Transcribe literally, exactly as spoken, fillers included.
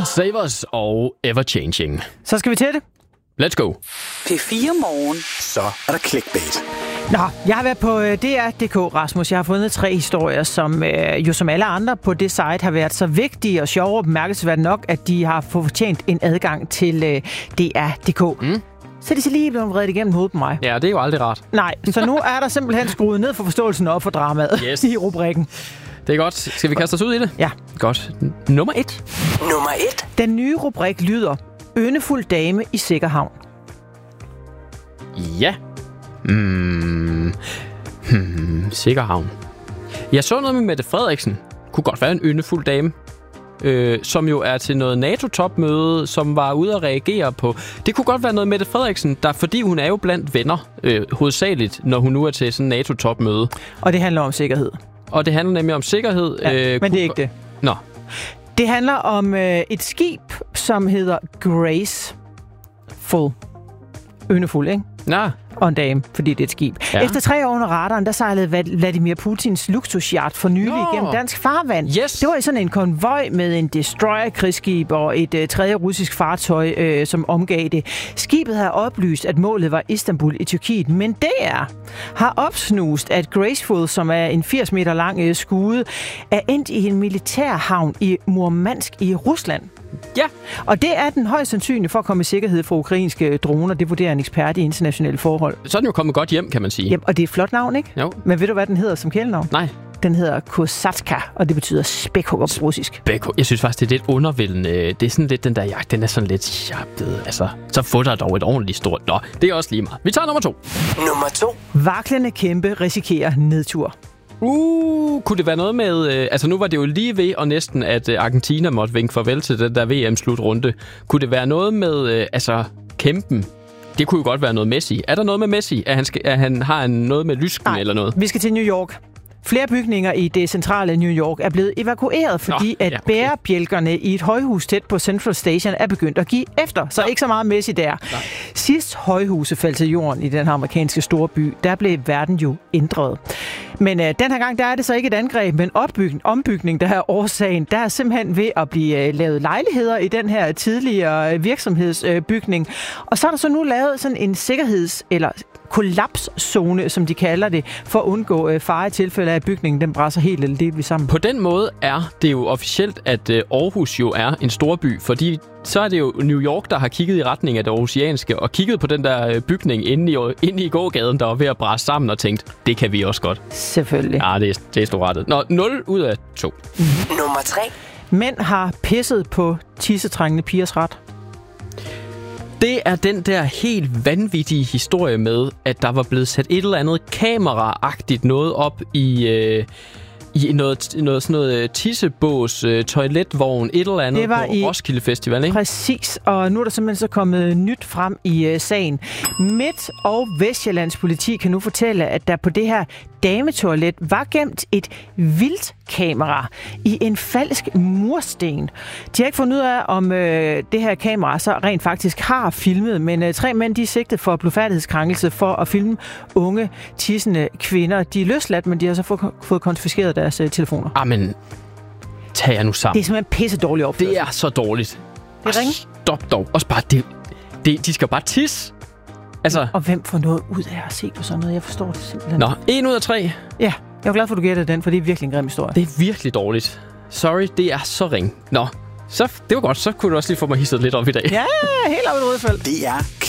Save Us og Ever Changing. Så skal vi til det. Let's go. P fire Morgen. Så er der clickbait. Nå, jeg har været på D R punktum D K, Rasmus. Jeg har fundet tre historier, som øh, jo som alle andre på det site har været så vigtige og sjove og bemærkelsesværdige nok, at de har fortjent en adgang til øh, D R punktum D K. Mm. Så er de så lige blevet vredet igennem hovedet på mig. Ja, det er jo aldrig rart. Nej, så nu er der simpelthen skruet ned for forståelsen op for dramaet yes. i rubrikken. Det er godt. Skal vi kaste os ud i det? Ja. Godt. Nummer et. Nummer et. Den nye rubrik lyder: Yndefuld dame i sikker havn. Ja. Hmm. Hmm. Sikker havn. Jeg så noget med Mette Frederiksen. Kunne godt være en yndefuld dame. Øh, som jo er til noget NATO-topmøde, som var ude at reagere på. Det kunne godt være noget Mette Frederiksen, der, fordi hun er jo blandt venner, øh, hovedsageligt, når hun nu er til sådan en NATO-topmøde. Og det handler om sikkerhed. Og det handler nemlig om sikkerhed. Ja, øh, men det er ikke det. Nå. Det handler om øh, et skib, som hedder Graceful. Yndefuld, ikke? Ja. Og en dame, fordi det er et skib. Ja. Efter tre år under radaren, der sejlede Vladimir Putins luksusyacht for nylig Nå. igennem dansk farvand. Yes. Det var i sådan en konvoj med en destroyer-krigsskib og et uh, tredje russisk fartøj, uh, som omgav det. Skibet har oplyst, at målet var Istanbul i Tyrkiet, men D R har opsnust, at Graceful, som er en firs meter lang uh, skude, er endt i en militærhavn i Murmansk i Rusland. Ja. Og det er den højst sandsynlige for at komme i sikkerhed for ukrainske droner. Det vurderer en ekspert i internationale forhold. Så er den jo kommet godt hjem, kan man sige. Ja, og det er et flot navn, ikke? Jo. Men ved du, hvad den hedder som kælenavn? Nej. Den hedder Kosatka, og det betyder spækhugger på russisk. Spækhugger. Jeg synes faktisk, det er lidt undervældende. Det er sådan lidt den der jagt, den er sådan lidt sharpet. Altså, så får der dog et ordentligt stort. Nå, det er også lige meget. Vi tager nummer to. Nummer to. Vaklende kæmpe risikerer nedtur. Uh, kunne det være noget med... Øh, altså, nu var det jo lige ved, og næsten, at øh, Argentina måtte vinke farvel til den der V M-slutrunde. Kunne det være noget med, øh, altså, kæmpen? Det kunne jo godt være noget Messi. Er der noget med Messi? At han, skal, at han har en, noget med lysken eller noget? Vi skal til New York. Flere bygninger i det centrale New York er blevet evakueret, fordi Nå, ja, at bærebjælkerne i et højhus tæt på Central Station er begyndt at give efter. Så Nå. ikke så meget Messi der. Nej. Sidst højhuset faldt til jorden i den her amerikanske storby, der blev verden jo ændret. Men øh, den her gang, der er det så ikke et angreb, men opbygning, ombygning, der er årsagen. Der er simpelthen ved at blive øh, lavet lejligheder i den her tidligere øh, virksomhedsbygning. Øh, og så er der så nu lavet sådan en sikkerheds- eller kollapszone, som de kalder det, for at undgå øh, fare i tilfælde af, at bygningen den brænder helt eller delvis sammen. På den måde er det jo officielt, at øh, Aarhus jo er en storby, fordi så er det jo New York, der har kigget i retning af det aarhusianske, og kigget på den der øh, bygning inde i, inde i gågaden, der var ved at bræse sammen, og tænkt, det kan vi også godt. Selvfølgelig. Ja, det er, det er storrettet. Nå, nul ud af to. Mm-hmm. Nummer tre. Mænd har pisset på tissetrængende pigers ret. Det er den der helt vanvittige historie med, at der var blevet sat et eller andet kamera-agtigt noget op i, øh, i noget, noget sådan noget tissebås, øh, toiletvogn, et eller andet på Roskilde Festival, ikke? Præcis, og nu er der simpelthen så kommet nyt frem i øh, sagen. Midt- og Vestjyllands politi kan nu fortælle, at der på det her dametoilet var gemt et vildt kamera i en falsk mursten. De har ikke fundet ud af, om øh, det her kamera så rent faktisk har filmet, men øh, tre mænd de er sigtet for blufærdighedskrænkelse for at filme unge, tissende kvinder. De er løsladt, men de har så fået, fået konfiskeret deres øh, telefoner. Amen, tag jer nu sammen. Det er simpelthen pisse dårligt opførsel. Det er så dårligt. Det er ringe. Stop dog. Også bare, det, det, de skal bare tisse. Altså. Og hvem får noget ud af at se på sådan noget? Jeg forstår det simpelthen. Nå, en ud af tre. Ja, jeg er glad for, at du gætter den, for det er virkelig en grim historie. Det er virkelig dårligt. Sorry, det er så ring. Nå, så det var godt. Så kunne du også lige få mig hisset lidt op i dag. Ja, helt op i det røde felt. Det er